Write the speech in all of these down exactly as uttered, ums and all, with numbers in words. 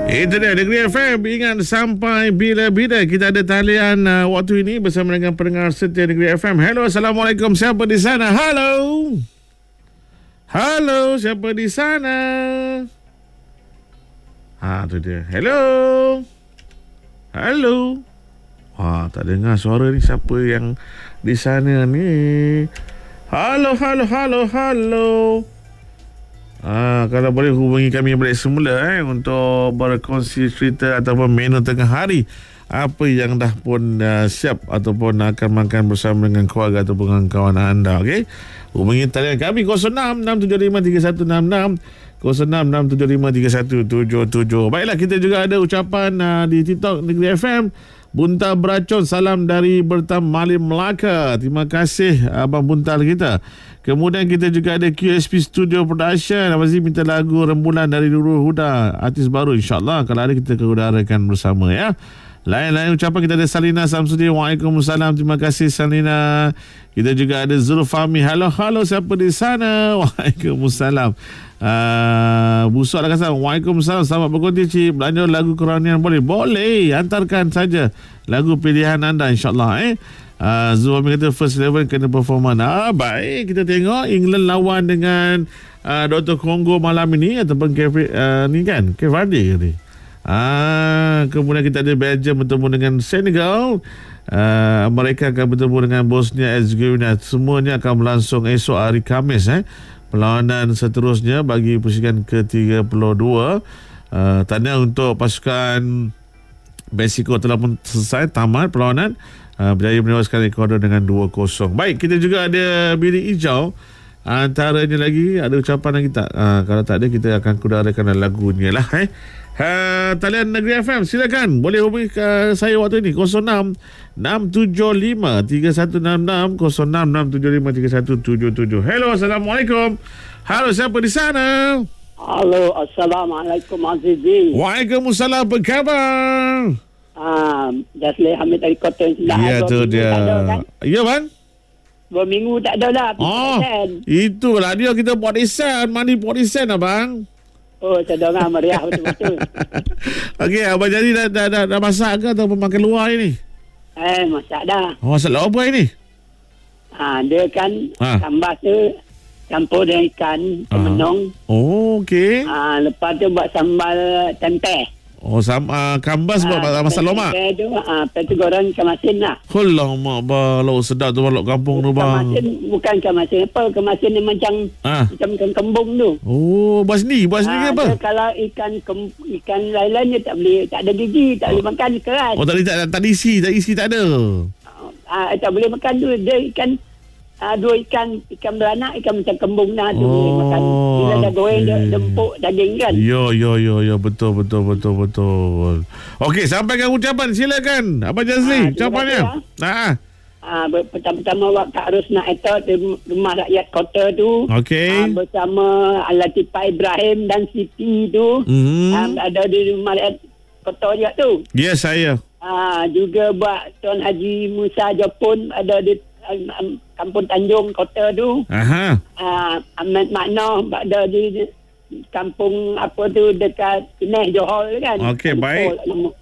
Itu dia Negeri F M. Ingat sampai bila-bila kita ada talian uh, waktu ini bersama dengan pendengar setia Negeri F M. Hello, Assalamualaikum. Siapa di sana? Halo. Halo, siapa di sana? Ha, tu dia. Hello. Halo. Wah, tak dengar suara ni. Siapa yang di sana ni? Halo, halo, halo, halo. Ah, kalau boleh hubungi kami balik semula eh, untuk berkongsi cerita ataupun menu tengah hari. Apa yang dah pun uh, siap ataupun akan makan bersama dengan keluarga ataupun dengan kawan anda. Okay? Hubungi talian kami kosong enam enam tujuh lima tiga satu enam enam, kosong enam enam tujuh lima tiga satu tujuh tujuh. Baiklah, kita juga ada ucapan uh, di TikTok Negeri F M. Buntal Beracun, salam dari Bertam Malim Melaka. Terima kasih Abang Buntal kita. Kemudian kita juga ada Q S P Studio Production. Abang Zee minta lagu Rembulan dari Nurul Huda, artis baru, insyaAllah kalau ada kita keudarakan bersama ya. Lain-lain ucapan kita ada Salina Samsudin. Waalaikumsalam. Terima kasih Salina. Kita juga ada Zulfami. Halo, halo, siapa di sana? Waalaikumsalam. Uh, Busuk lah kasar. Waalaikumsalam. Selamat berkonti cik. Belanja lagu keranian boleh? Boleh. Hantarkan saja lagu pilihan anda, insyaAllah eh. Uh, Zulfami kata first eleven kena performa. Ah, baik. Kita tengok England lawan dengan uh, Doktor Congo malam ini ataupun Cafe, uh, ni kan Cape Verde ke ni? Ah, kemudian kita ada Belgium bertemu dengan Senegal. Uh, mereka akan bertemu dengan Bosnia Herzegovina. Semuanya akan berlangsung esok hari Khamis eh. Perlawanan seterusnya bagi pusingan ke tiga puluh dua. Uh, tanda untuk pasukan Mexico telah pun selesai, tamat perlawanan. Uh, berjaya menewaskan Ecuador dengan dua kosong. Baik, kita juga ada Bilik Hijau. Antaranya lagi ada ucapan lagi tak? Uh, kalau tak ada, kita akan kudarakan lagunya lah eh. Uh, talian Negeri F M, silakan boleh hubungi uh, saya waktu ini kosong enam enam tujuh lima tiga satu enam enam, kosong enam enam tujuh lima tiga satu tujuh tujuh. Hello, Assalamualaikum. Halo, siapa di sana? Halo, Assalamualaikum Azizi. Waalaikumsalam, apa khabar? Ah, Jasli Hamid dari Kota Selah. Ya, tu dia. Kan? Ya, bang? Dua minggu tak ada lah. Oh, itu radio kita buat desain, mandi buat desain abang. Oh, saya dengar meriah betul-betul. Okey, abang jadi dah, dah, dah, dah masak ke atau makan luar ini? Eh, masak dah. Oh, masak luar apa ini? Ah, dia kan ha. Sambal tu campur dengan ikan kemenung. Oh, okey. Ah, lepas tu buat sambal tempe. Oh, sama uh, kambas buat ah, masak lomak. Tempe tu, ah, tempe tu goreng ikan masin lah. Alamak, bah, lauk sedap tu balok kampung tu, bang. Ikan masin, bukan ikan masin apa, ikan masin ni macam ah. macam ikan kembung tu. Oh, basni, basni ah, apa? Kalau ikan kem, ikan lain-lain dia tak boleh, tak ada gigi, tak oh. boleh makan, keras. Oh, tak tak, tak, tak isi, tak isi tak ada. Ah, tak boleh makan tu, dia ikan ah, dua ikan, ikan beranak, ikan macam kembung nah tu oh, boleh makan. Bila dah goreng dia empuk daging kan. Yo yo yo yo, betul betul betul betul. Okey, sampaikan ucapan, silakan Abang Jazli. Ah, ucapannya. Ha. Ah, pertama-tama waktu harus nak etot di rumah rakyat kota tu. Okey. Ah, bersama Latifah Ibrahim dan Siti tu. Mm-hmm. Ah, ada di rumah rakyat kota juga tu. Ya, yes, saya. Ah, juga buat Tuan Haji Musa Jepun ada di um, Kampung Tanjung kota tu. Aha. Ah, Ahmad Makno ada di kampung apa tu dekat Peneh Johor kan. Okey, baik.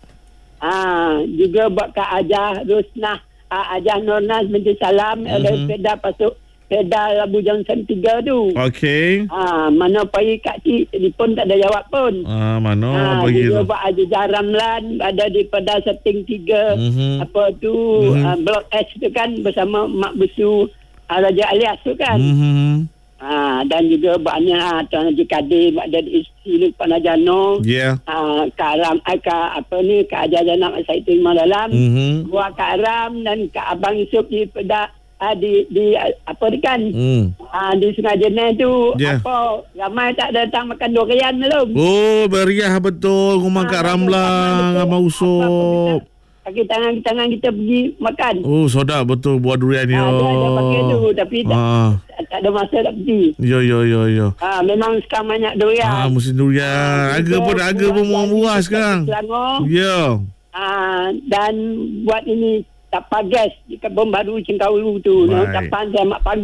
Ah, juga buat Kak Ajah Rusnah, ah, Ajah Nurnas binti Salam uh-huh. ada sepeda pasuk sepeda Labu Johnson tiga tu. Okey. Ah, mana pergi Kak Cik telefon tak ada jawab pun. Ah, mana ah, pergi tu. Juga buat Ajah Ramlan ada di pada setting tiga uh-huh. apa tu uh-huh. ah, Blok S tu kan bersama Mak Busu ah, Raja Alias tu kan. Uh-huh. Ah, dan juga buatnya ah, Tuan Haji Kadir buat dari isteri Lupan Ajano. Ya. Yeah. Ah, Kak Ram, ah, Kak apa ni Kak Ajah Janab saya terima dalam. Uh-huh. Buat Kak Ram dan Kak Abang Yusof di pada ah, di di apa ni kan. Hmm. Ah, di Sungai Jenai tu yeah. apa ramai tak datang makan durian belum. Oh, meriah betul rumah ah, Kak Ramlan, Abang Yusof. Kaki tangan-tangan kita pergi makan. Oh, sedap betul buat durian ni. Ah, dia ada pakai tu tapi ah. tak, tak ada masa nak pergi. Yo yo yo yo. Ah, memang sekarang banyak durian. Ah, musim durian. Ah, harga pun harga pun murah sekarang. Ya. Yeah. Ah, dan buat ini tapar gas di Kebun Baru Cengkaulu tu. No, tapan saya mak pagi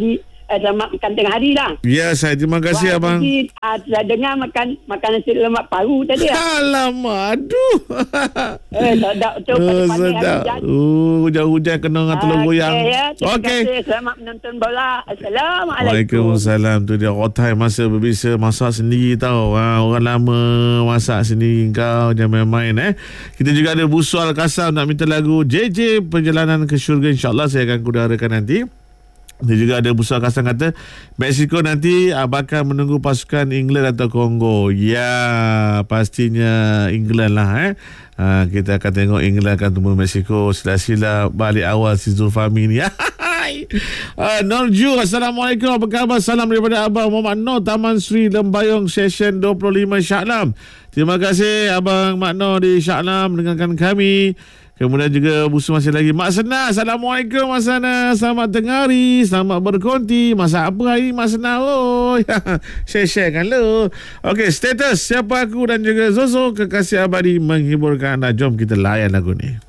eh, selamat makan tengah hari lah. Ya, saya terima kasih, Wah, abang. Jadi, uh, saya dengar makan makan nasi lemak paru tadi lah. Alamak, aduh. Eh, sedap tu. Oh, sedap. Oh, hujan-hujan kena dengan telur goyang. Ya. Terima Okey. kasih. Selamat menonton bola. Assalamualaikum. Waalaikumsalam. Tu dia all time masa berbisa masak sendiri tau. Ha, orang lama masak sendiri kau jangan main-main eh. Kita juga ada Busual Kasam nak minta lagu J J Perjalanan ke Syurga, insya-Allah saya akan kudarakan nanti. Dia juga ada Busual Kasam kata Mexico nanti bakal menunggu pasukan England atau Kongo. Ya, pastinya England lah eh. Ha, kita akan tengok England akan temu Mexico. Sila-sila balik awal si Zulfami ni. Uh, Norju, Assalamualaikum, apa khabar? Salam daripada Abang Muhammad Nur, Taman Sri Lembayung, Session dua puluh lima Shah Alam. Terima kasih Abang Mak Nur di Shah Alam mendengarkan kami. Kemudian juga busu masih lagi Mak Sena. Assalamualaikum Mak Sena, selamat tengah hari, selamat berkonti. Masak apa hari Mak Sena? Oh, share-sharekan lo. Okey, status siapa aku dan juga Zozo, kekasih abadi menghiburkan anda. Jom kita layan lagu ni.